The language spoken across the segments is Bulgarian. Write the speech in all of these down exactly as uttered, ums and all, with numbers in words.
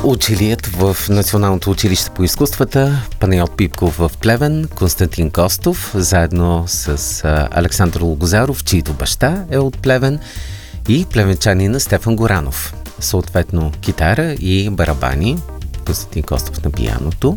Училият в Националното училище по изкуствата, Панайот Пипков в Плевен, Константин Костов, заедно с Александър Логозаров, чийто баща е от Плевен, и плевенчанина Стефан Горанов. Съответно китара и барабани, Константин Костов на пианото,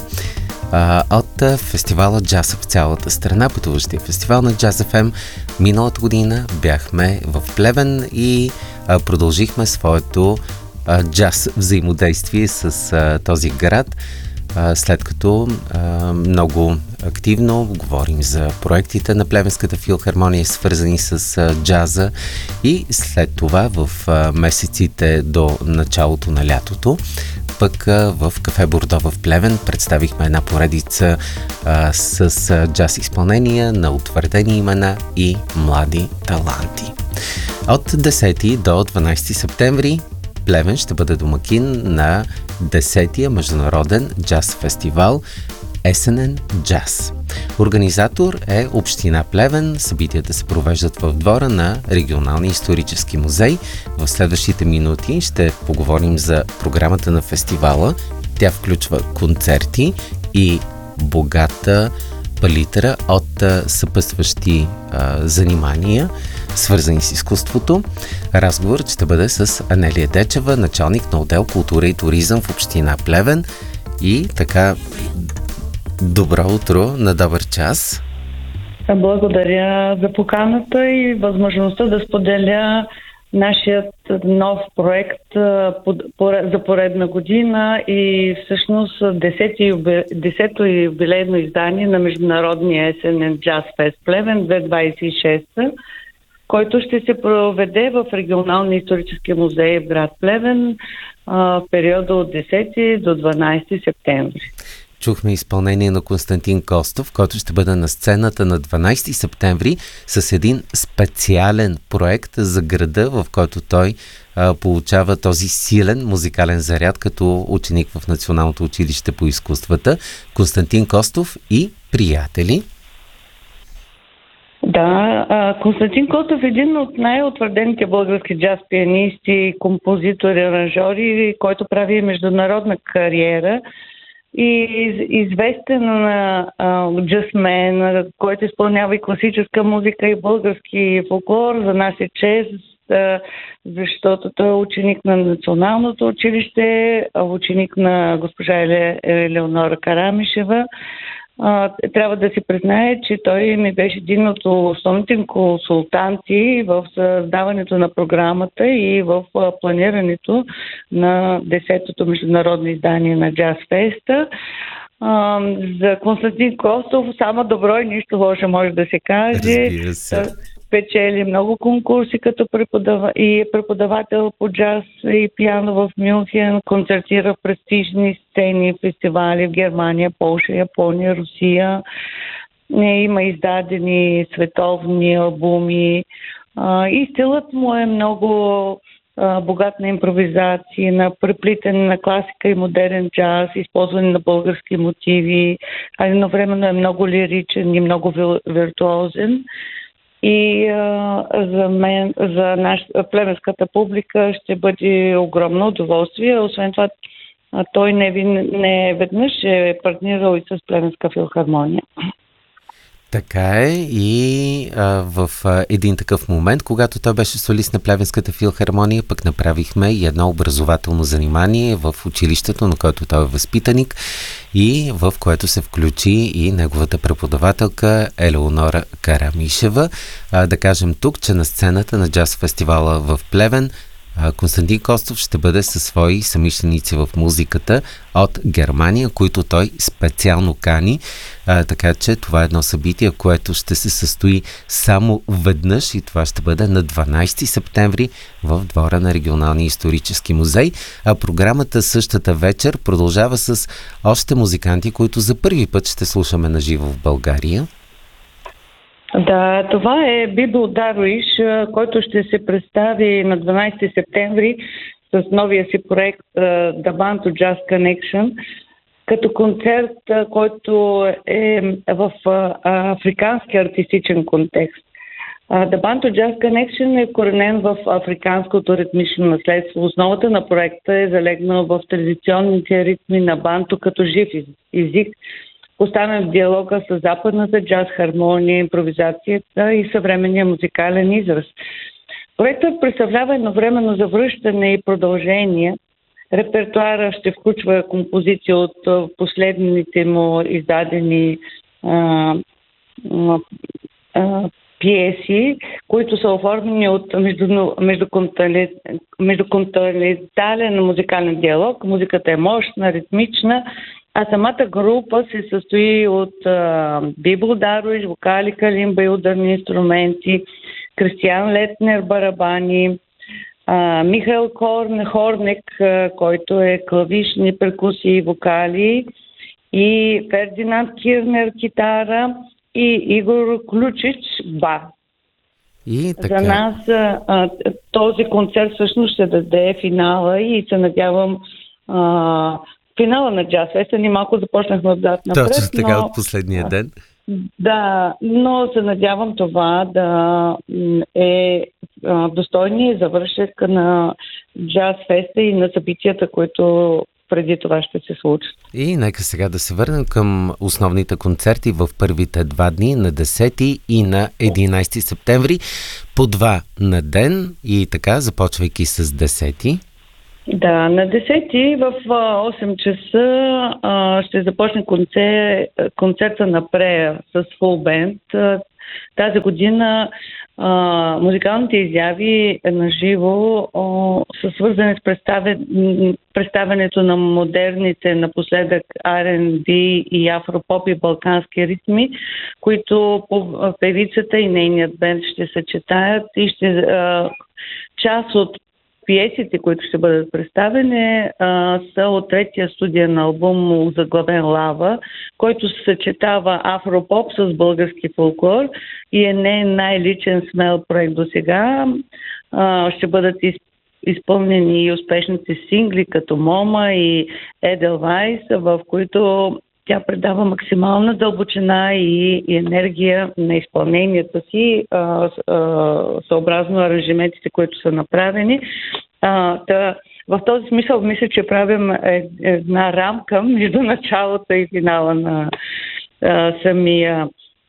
от фестивала Джаз в цялата страна, пътуващия фестивал на Джаз еф ем. Миналата година бяхме в Плевен и продължихме своето джаз взаимодействие с а, този град, а, след като а, много активно говорим за проектите на Плевенската филхармония, свързани с а, джаза, и след това в а, месеците до началото на лятото пък а, в Кафе Бордо в Плевен представихме една поредица а, с а, джаз изпълнения на утвърдени имена и млади таланти. От десети до дванадесети септември Плевен ще бъде домакин на десетия международен джаз фестивал Есенен джаз. Организатор е Община Плевен. Събитията се провеждат в двора на Регионалния исторически музей. В следващите минути ще поговорим за програмата на фестивала. Тя включва концерти и богата палитра от съпътстващи а, занимания, свързани с изкуството. Разговорът ще бъде с Анелия Дечева, началник на отдел култура и туризъм в Община Плевен. И така, добро утро, на добър час. Благодаря за поканата и възможността да споделя нашият нов проект за поредна година и всъщност десето юбилейно издание на Международния есенен джаз фест Плевен две хиляди двадесет и шеста, който ще се проведе в Регионалния исторически музей в град Плевен в периода от десети до дванадесети септември. Чухме изпълнение на Константин Костов, който ще бъде на сцената на дванадесети септември с един специален проект за града, в който той а, получава този силен музикален заряд като ученик в Националното училище по изкуствата. Константин Костов и приятели. Да, Константин Костов е един от най-утвърдените български джаз пианисти, композитори, аранжори, който прави международна кариера и известен на джазмен, който изпълнява и класическа музика, и български фолклор. За нас е чест, защото той е ученик на Националното училище, ученик на госпожа Елеонора Карамишева. Трябва да се признае, че той ми беше един от основните консултанти в създаването на програмата и в планирането на десетото международно издание на Джаз Феста. За Константин Костов само добро и нищо лошо може да се каже. Разбира се. Печели много конкурси като преподава... и е преподавател по джаз и пиано в Мюнхен, концертира в престижни сцени, фестивали в Германия, Полша, Япония, Русия. Има издадени световни албуми и стилът му е много богат на импровизации, на преплитане на класика и модерен джаз, използване на български мотиви, а едновременно е много лиричен и много виртуозен. И а, за мен, за наш, плевенската публика ще бъде огромно удоволствие. Освен това, той не, не веднъж е партнирал и с Плевенска филхармония. Така е, и а, в а, един такъв момент, когато той беше солист на Плевенската филхармония, пък направихме и едно образователно занимание в училището, на което той е възпитаник, и в което се включи и неговата преподавателка Елеонора Карамишева. А, да кажем тук, че на сцената на джаз фестивала в Плевен Константин Костов ще бъде със свои съмишленици в музиката от Германия, които той специално кани, а, така че това е едно събитие, което ще се състои само веднъж, и това ще бъде на дванадесети септември в двора на Регионалния исторически музей. А програмата същата вечер продължава с още музиканти, които за първи път ще слушаме на живо в България. Да, това е Бибо Даруиш, който ще се представи на дванадесети септември с новия си проект The Band to Jazz Connection, като концерт, който е в африкански артистичен контекст. Uh, The Bantu Jazz Connection е вкоренен в африканското ритмично наследство. Основата на проекта е залегнала в традиционните ритми на банто като жив език, поставен в диалога с западната джаз хармония, импровизацията и съвременния музикален израз. Проектът представлява едновременно завръщане и продължение. Репертуара ще включва композиции от последните му издадени а, а, пиеси, които са оформени от междуконтинентален музикален диалог. Музиката е мощна, ритмична, а самата група се състои от а, Бибо Даруиш, вокали, калимба и ударни инструменти, Кристиан Летнер, барабани, а, Михаил Корн, Хорнек, а, който е клавишни, перкусии, вокали, и Фердинанд Кирнер, китара, и Игор Ключич, бар. И така. За нас а, този концерт всъщност ще даде финала и се надявам а, финала на Джаз Феста. Ние малко започнахме отзад напред. Точно така, но, от последния ден. Да, но се надявам това да е а, достойният завършек на Джаз Феста и на събитията, които преди това ще се случи. И нека сега да се върнем към основните концерти в първите два дни, на десети и на единайсети септември, по два на ден, и така, започвайки с десети. Да, на десети в осем часа а, ще започне концерт, концерта на Прея с фул бенд. Тази година а, музикалните изяви на живо са свързани с представя, представянето на модерните напоследък Ар енд Би и афропоп и балкански ритми, които певицата и нейният бенд ще съчетаят и ще а, част от пиесите, които ще бъдат представени, а, са от третия студиен албум заглавен Лава, който се съчетава афропоп с български фолклор и е не най-личен смел проект до сега. Ще бъдат из, изпълнени и успешните сингли като Мома и Еделвайс, в които тя предава максимална дълбочина и, и енергия на изпълнението си, а, а, съобразно аранжиментите, които са направени. А, да, в този смисъл мисля, че правим една рамка между началото и финала на а, самия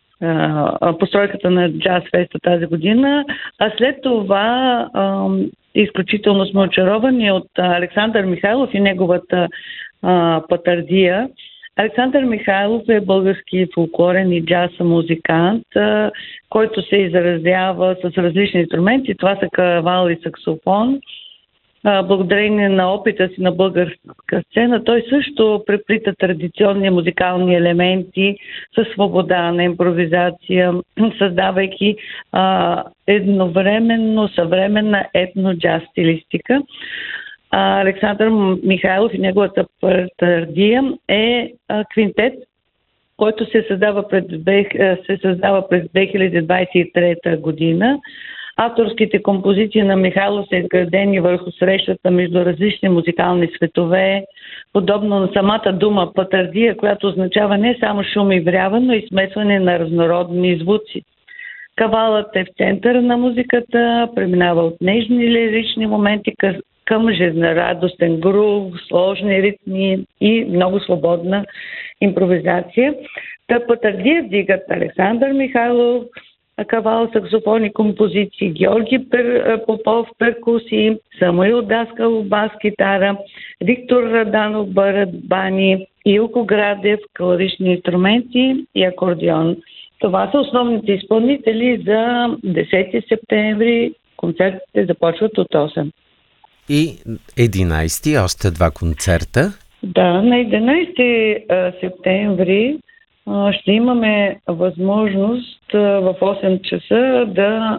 а, постройката на Джаз Феста тази година. А след това а, изключително сме очаровани от Александър Михайлов и неговата а, патардия. Александър Михайлов е български фолклорен и джаз музикант, който се изразява с различни инструменти. Това са кавал и саксофон. Благодарение на опита си на българска сцена, той също преплита традиционни музикални елементи със свобода на импровизация, създавайки а, едновременно съвременна етно-джаз стилистика. Александър Михайлов и неговата патардия е квинтет, който се създава през, се създава през две хиляди двадесет и трета година. Авторските композиции на Михайлов са изградени върху срещата между различни музикални светове, подобно на самата дума патардия, която означава не само шум и врява, но и смесване на разнородни звуци. Кавалът е в центъра на музиката, преминава от нежни лирични моменти към жизнерадостен грув, сложни ритми и много свободна импровизация. Та патардия вдигат Александър Михайлов, кавал, саксофони, композиции, Георги Пер, Попов, перкусии, Самуил Даскалов, бас, китара, Виктор Раданов, барабани, Илко Градев, клавишни инструменти и акордеон. Това са основните изпълнители за десети септември. Концертите започват от осем. И единайсети, още два концерта. Да, на единайсети септември ще имаме възможност в осем часа да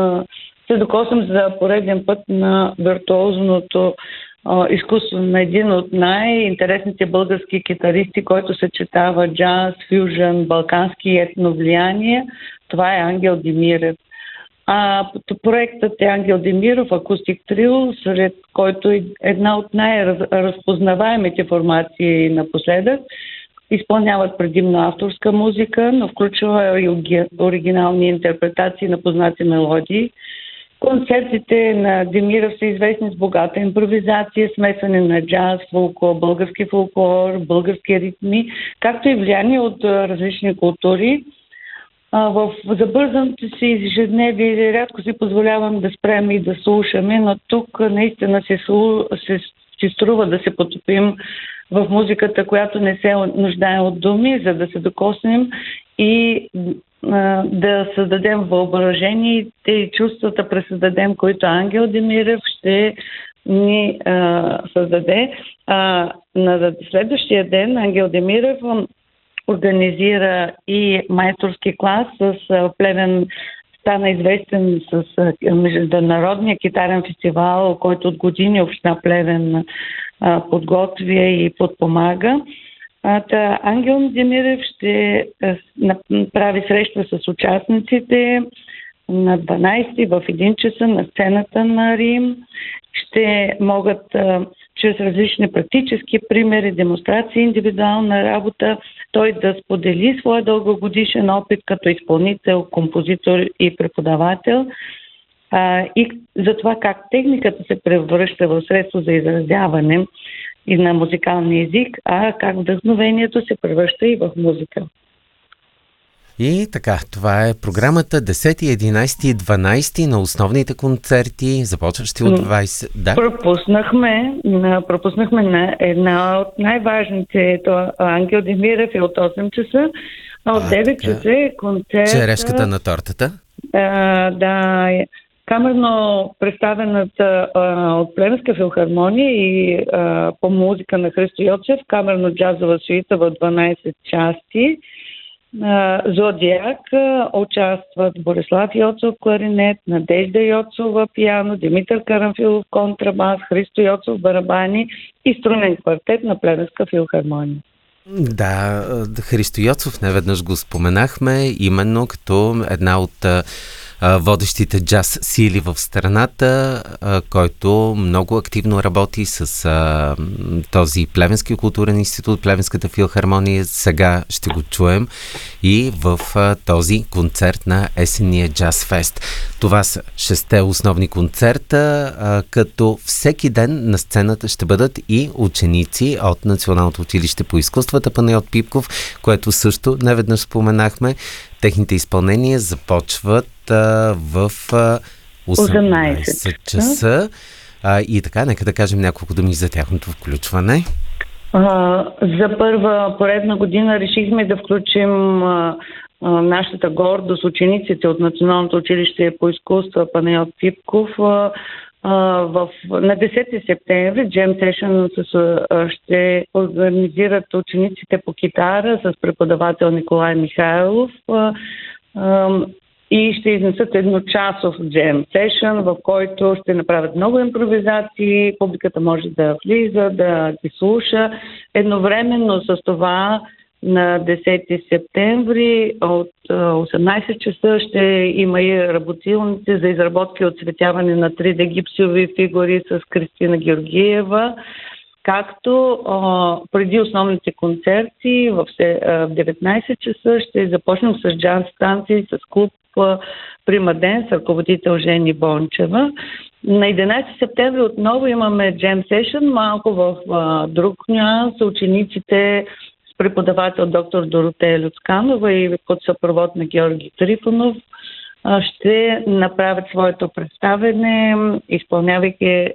се докоснем за пореден път на виртуозното изкуство на един от най-интересните български китаристи, който съчетава джаз, фюжън, балкански и етно влияние. Това е Ангел Демиров. А, проектът е Ангел Демиров, акустик трио, сред който е една от най-разпознаваемите формации напоследък, изпълняват предимно авторска музика, но включва и оригинални интерпретации на познати мелодии. Концертите на Демиров са известни с богата импровизация, смесване на джаз, фолклор, български фолклор, български ритми, както и влияние от различни култури. В забързаното си ежедневие рядко си позволявам да спрем и да слушаме, но тук наистина се, се, се струва да се потопим в музиката, която не се нуждае от думи, за да се докоснем и а, да създадем въображение и те чувствата пресъздадем, които Ангел Демиров ще ни а, създаде. А, на следващия ден Ангел Демиров организира и майсторски клас с а, Плевен. Стана известен с а, Международния китарен фестивал, който от години община Плевен а, подготвя и подпомага. А, та, Ангел Демиров ще а, направи среща с участниците на дванайсети в един часа на сцената на Рим. Ще могат а, чрез различни практически примери, демонстрации, индивидуална работа, той да сподели своя дългогодишен опит като изпълнител, композитор и преподавател а, и за това как техниката се превръща в средство за изразяване и на музикалния език, а как вдъхновението се превръща и в музика. И така, това е програмата десети, единайсети и дванайсети на основните концерти, започващи от двайсет. Да? Пропуснахме, пропуснахме на една от най-важните. То Ангел Демиров е от осем часа, а от девет часа е концерт. Черешката на тортата? А, да, камерно представената а, от Плевенска филхармония и а, по музика на Христо Йоцов, камерно-джазова суита в дванайсет части. Зодиак участват Борислав Йоцов кларинет, Надежда Йоцова пиано, Димитър Карамфилов контрабас, Христо Йоцов барабани и струнен квартет на Плевенска филхармония. Да, Христо Йоцов неведнъж го споменахме, именно като една от водещите джаз сили в страната, който много активно работи с а, този Плевенски културен институт, Плевенската филхармония. Сега ще го чуем и в а, този концерт на есенния джаз фест. Това са шесте основни концерта, а, като всеки ден на сцената ще бъдат и ученици от Националното училище по изкуствата Панайот Пипков, което също неведнъж споменахме. Техните изпълнения започват а, в а, осемнайсет часа. А, и така, нека да кажем няколко думи за тяхното включване. А, за първа поредна година решихме да включим а, а, нашата гордост, учениците от Националното училище по изкуства Панайот Пипков. А, а, в, на десети септември Jam Session ще организират учениците по китара с преподавател Николай Михайлов. А, а, И ще изнесат едночасов джем сешън, в който ще направят много импровизации, публиката може да влиза, да ги слуша. Едновременно с това на десети септември от осемнайсет часа ще има и работилници за изработки и оцветяване на три Д гипсови фигури с Кристина Георгиева. Както а, преди основните концерти в деветнайсет часа ще започнем с джаз станции, с клуб Прима Ден с ръководител Жени Бончева. На единайсети септември отново имаме Jam Session, малко в а, друг нюанс. Учениците с преподавател доктор Доротея Люцканова и под съпровод на Георги Трифонов а, ще направят своето представене, изпълнявайки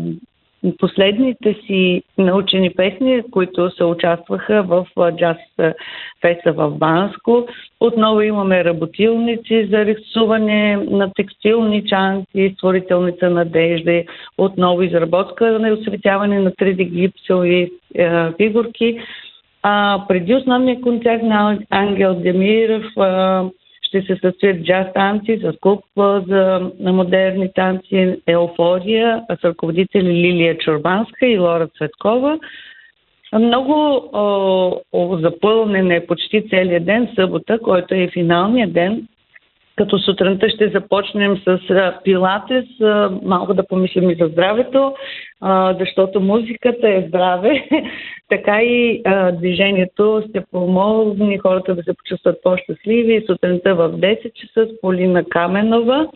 последните си научени песни, които се участваха в джаз феста в Банско. Отново имаме работилници за рисуване на текстилни чанти, створителница надежда, отново изработка на осветяване на три Д гипсови е, фигурки. А преди основния концерт на Ангел Демиров е, ще се състоят джаз танци с клуб за модерни танци Еуфория с ръководители Лилия Чорбанска и Лора Цветкова. Много о, о, запълнен е почти целият ден, събота, който е финалният ден като сутринта ще започнем с пилатес, малко да помислим и за здравето, защото музиката е здраве, така и движението ще помогне хората да се почувстват по-щастливи. Сутринта в десет часа с Полина Каменова.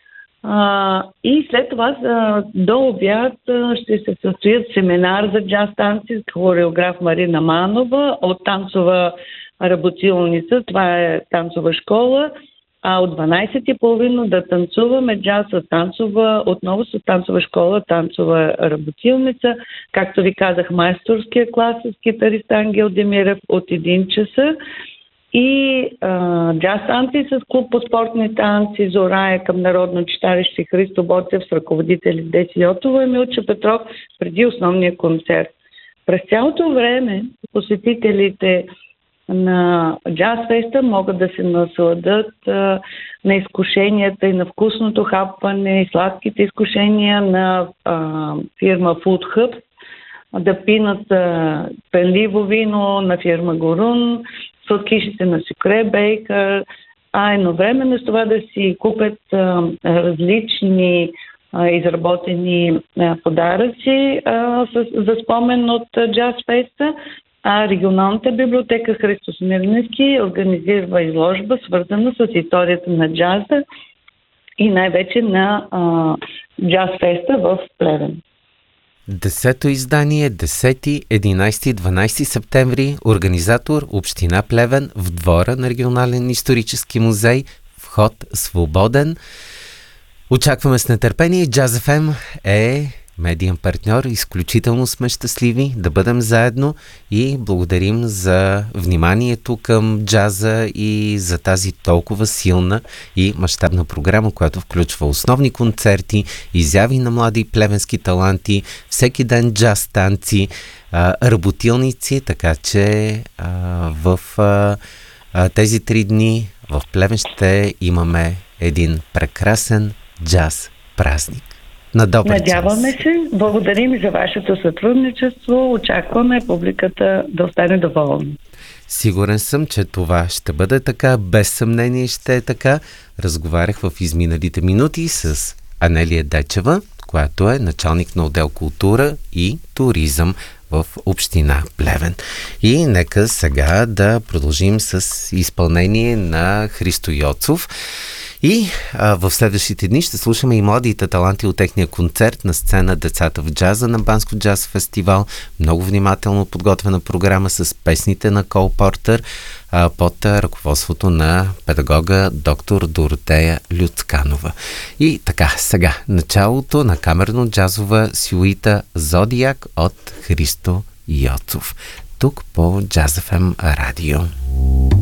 И след това до обяд ще се състоят семинар за джаз танци с хореограф Марина Манова от танцова работилница. Това е танцова школа. А от дванайсет и половина да танцуваме джаз с танцова, отново с танцова школа, танцова работилница. Както ви казах, майсторския клас с китарист Ангел Демирев от един часа. И а, джаз танци с клуб по спортни танци Зорая към Народно читалище Христо Ботев с ръководители Деси Йотова и Милча Петров преди основния концерт. През цялото време посетителите на джаз феста могат да се насладат а, на изкушенията и на вкусното хапване и сладките изкушения на а, фирма Food Hub, да пинат а, пенливо вино на фирма Горун, сладкишите на Сюкре Бейкър, а едновременно с това да си купят а, различни а, изработени а, подаръци а, с, за спомен от джаз феста. А регионалната библиотека Христо Смирненски организира изложба, свързана с историята на джаза и най-вече на а, джаз феста в Плевен. Десето издание, десети, единайсети и дванайсети септември, организатор Община Плевен в двора на Регионален исторически музей, вход свободен. Очакваме с нетърпение. Джаз Еф Ем е медиен партньор. Изключително сме щастливи да бъдем заедно и благодарим за вниманието към джаза и за тази толкова силна и мащабна програма, която включва основни концерти, изяви на млади плевенски таланти, всеки ден джаз танци, работилници, така че в тези три дни в Плевен ще имаме един прекрасен джаз празник. На добър Надяваме час. се. Благодарим за вашето сътрудничество. Очакваме публиката да остане доволна. Сигурен съм, че това ще бъде така. Без съмнение ще е така. Разговарях в изминалите минути с Анелия Дечева, която е началник на отдел култура и туризъм в община Плевен. И нека сега да продължим с изпълнение на Христо Йоцов. И а, в следващите дни ще слушаме и младите таланти от техния концерт на сцена Децата в джаза на Банско джаз фестивал. Много внимателно подготвена програма с песните на Кол Портер а, под ръководството на педагога доктор Доротея Люцканова. И така, сега началото на камерно-джазова сюита Зодиак от Христо Йоцов. Тук по Джаз Еф Ем радио.